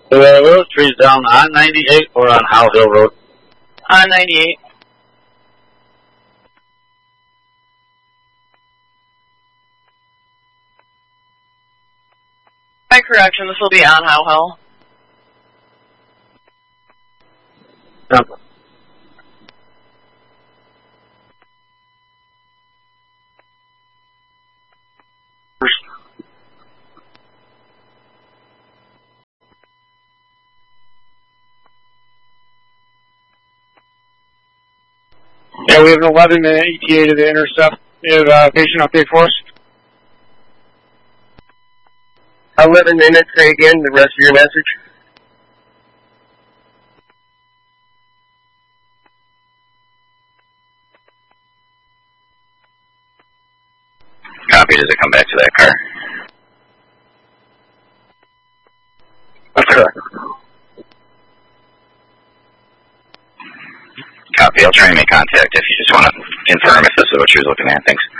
Those trees down on 98 or on Howe Hill Road? On 98. By correction, this will be on Howe Hill. Yep. Yeah, we have an 11 and ETA to the intercept. We have a patient update for us. 11 minutes, say again, the rest of your message. Copy, does it come back to that car? That's correct. Copy, I'll try and make contact if you just want to confirm if this is what you're looking at. Thanks.